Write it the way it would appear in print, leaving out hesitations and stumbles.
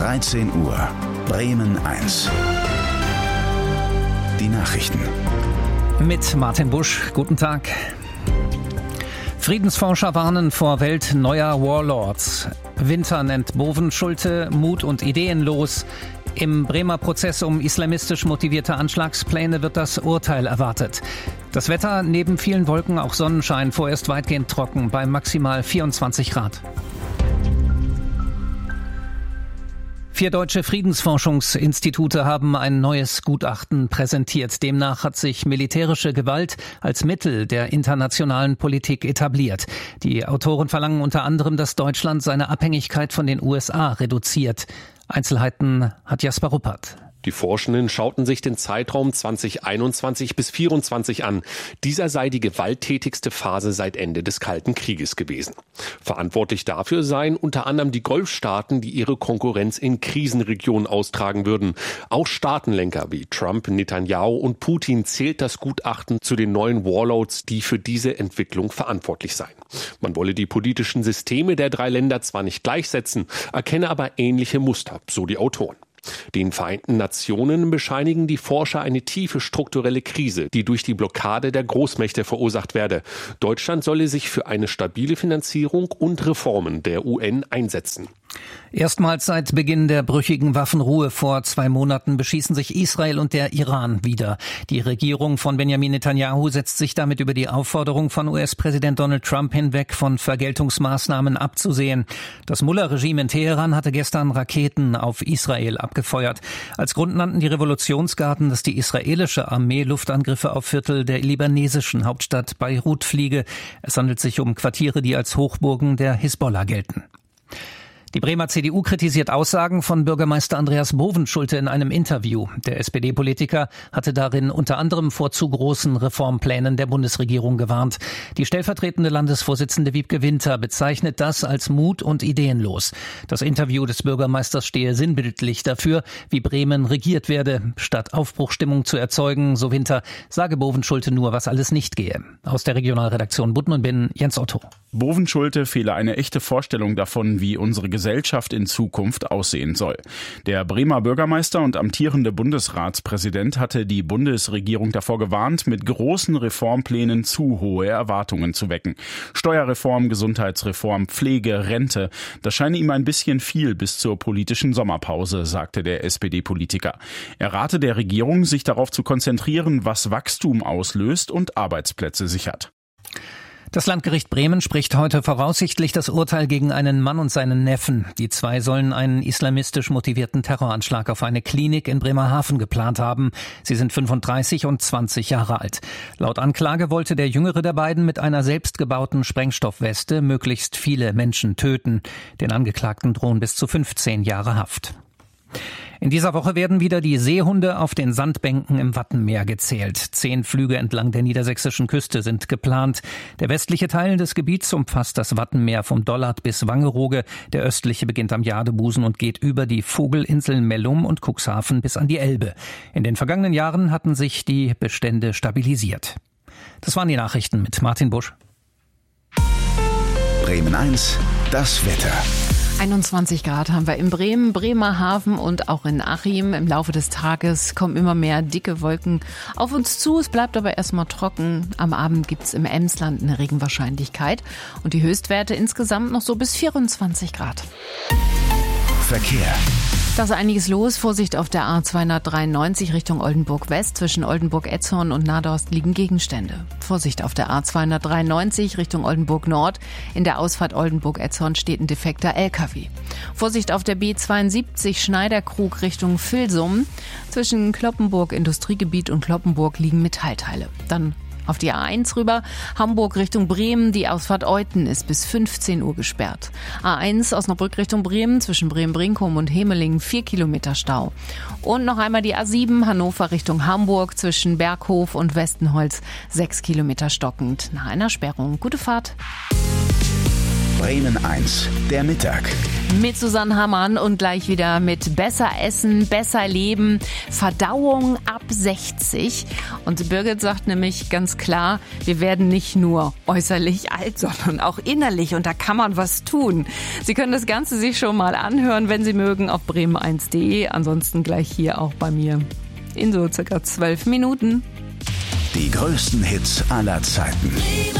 13 Uhr. Bremen 1. Die Nachrichten. Mit Martin Busch. Guten Tag. Friedensforscher warnen vor Welt neuer Warlords. Winter nennt Bovenschulte Mut und ideenlos. Im Bremer Prozess um islamistisch motivierte Anschlagspläne wird das Urteil erwartet. Das Wetter neben vielen Wolken auch Sonnenschein, vorerst weitgehend trocken bei maximal 24 Grad. 4 deutsche Friedensforschungsinstitute haben ein neues Gutachten präsentiert. Demnach hat sich militärische Gewalt als Mittel der internationalen Politik etabliert. Die Autoren verlangen unter anderem, dass Deutschland seine Abhängigkeit von den USA reduziert. Einzelheiten hat Jasper Ruppert. Die Forschenden schauten sich den Zeitraum 2021 bis 2024 an. Dieser sei die gewalttätigste Phase seit Ende des Kalten Krieges gewesen. Verantwortlich dafür seien unter anderem die Golfstaaten, die ihre Konkurrenz in Krisenregionen austragen würden. Auch Staatenlenker wie Trump, Netanyahu und Putin zählt das Gutachten zu den neuen Warlords, die für diese Entwicklung verantwortlich seien. Man wolle die politischen Systeme der 3 Länder zwar nicht gleichsetzen, erkenne aber ähnliche Muster, so die Autoren. Den Vereinten Nationen bescheinigen die Forscher eine tiefe strukturelle Krise, die durch die Blockade der Großmächte verursacht werde. Deutschland solle sich für eine stabile Finanzierung und Reformen der UN einsetzen. Erstmals seit Beginn der brüchigen Waffenruhe vor 2 Monaten beschießen sich Israel und der Iran wieder. Die Regierung von Benjamin Netanyahu setzt sich damit über die Aufforderung von US-Präsident Donald Trump hinweg, von Vergeltungsmaßnahmen abzusehen. Das Mullah-Regime in Teheran hatte gestern Raketen auf Israel abgefeuert. Als Grund nannten die Revolutionsgarden, dass die israelische Armee Luftangriffe auf Viertel der libanesischen Hauptstadt Beirut fliege. Es handelt sich um Quartiere, die als Hochburgen der Hisbollah gelten. Die Bremer CDU kritisiert Aussagen von Bürgermeister Andreas Bovenschulte in einem Interview. Der SPD-Politiker hatte darin unter anderem vor zu großen Reformplänen der Bundesregierung gewarnt. Die stellvertretende Landesvorsitzende Wiebke Winter bezeichnet das als mut- und ideenlos. Das Interview des Bürgermeisters stehe sinnbildlich dafür, wie Bremen regiert werde. Statt Aufbruchstimmung zu erzeugen, so Winter, sage Bovenschulte nur, was alles nicht gehe. Aus der Regionalredaktion Budden und Binnen, Jens Otto. Bovenschulte fehle eine echte Vorstellung davon, wie unsere Gesellschaft in Zukunft aussehen soll. Der Bremer Bürgermeister und amtierende Bundesratspräsident hatte die Bundesregierung davor gewarnt, mit großen Reformplänen zu hohe Erwartungen zu wecken. Steuerreform, Gesundheitsreform, Pflege, Rente, das scheine ihm ein bisschen viel bis zur politischen Sommerpause, sagte der SPD-Politiker. Er rate der Regierung, sich darauf zu konzentrieren, was Wachstum auslöst und Arbeitsplätze sichert. Das Landgericht Bremen spricht heute voraussichtlich das Urteil gegen einen Mann und seinen Neffen. Die 2 sollen einen islamistisch motivierten Terroranschlag auf eine Klinik in Bremerhaven geplant haben. Sie sind 35 und 20 Jahre alt. Laut Anklage wollte der jüngere der beiden mit einer selbstgebauten Sprengstoffweste möglichst viele Menschen töten. Den Angeklagten drohen bis zu 15 Jahre Haft. In dieser Woche werden wieder die Seehunde auf den Sandbänken im Wattenmeer gezählt. 10 Flüge entlang der niedersächsischen Küste sind geplant. Der westliche Teil des Gebiets umfasst das Wattenmeer vom Dollard bis Wangerooge. Der östliche beginnt am Jadebusen und geht über die Vogelinseln Mellum und Cuxhaven bis an die Elbe. In den vergangenen Jahren hatten sich die Bestände stabilisiert. Das waren die Nachrichten mit Martin Busch. Bremen 1, das Wetter. 21 Grad haben wir in Bremen, Bremerhaven und auch in Achim. Im Laufe des Tages kommen immer mehr dicke Wolken auf uns zu. Es bleibt aber erstmal trocken. Am Abend gibt's im Emsland eine Regenwahrscheinlichkeit. Und die Höchstwerte insgesamt noch so bis 24 Grad. Verkehr. Da ist einiges los. Vorsicht auf der A293 Richtung Oldenburg West. Zwischen Oldenburg-Etzhorn und Nadorst liegen Gegenstände. Vorsicht auf der A293 Richtung Oldenburg Nord. In der Ausfahrt Oldenburg-Etzhorn steht ein defekter LKW. Vorsicht auf der B72 Schneiderkrug Richtung Vilsum. Zwischen Cloppenburg Industriegebiet und Cloppenburg liegen Metallteile. Dann auf die A1 rüber, Hamburg Richtung Bremen, die Ausfahrt Euthen ist bis 15 Uhr gesperrt. A1 Osnabrück Richtung Bremen, zwischen Bremen-Brinkum und Hemelingen 4 Kilometer Stau. Und noch einmal die A7 Hannover Richtung Hamburg, zwischen Berghof und Westenholz 6 Kilometer stockend. Nach einer Sperrung. Gute Fahrt. Bremen 1, der Mittag. Mit Susanne Hammann und gleich wieder mit Besser essen, besser leben, Verdauung ab 60. Und Birgit sagt nämlich ganz klar, wir werden nicht nur äußerlich alt, sondern auch innerlich. Und da kann man was tun. Sie können das Ganze sich schon mal anhören, wenn Sie mögen, auf bremen1.de. Ansonsten gleich hier auch bei mir in so circa 12 Minuten. Die größten Hits aller Zeiten.